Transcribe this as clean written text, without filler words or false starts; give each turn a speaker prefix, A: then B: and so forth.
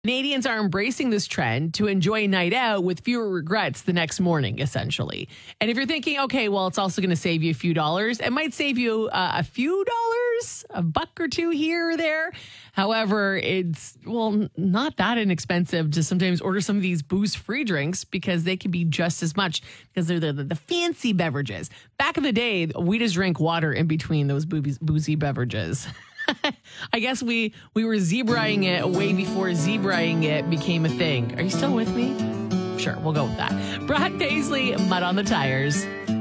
A: Canadians are embracing this trend to enjoy a night out with fewer regrets the next morning, essentially. And if you're thinking, okay, well, it's also going to save you a few dollars, it might save you a few dollars, a buck or two here or there. However, it's, well, not that inexpensive to sometimes order some of these booze-free drinks because they can be just as much because they're the fancy beverages. Back in the day, we just drank water in between those boozy beverages. I guess we were zebraing it way before zebraing it became a thing. Are you still with me? Sure, we'll go with that. Brad Paisley, Mud on the Tires.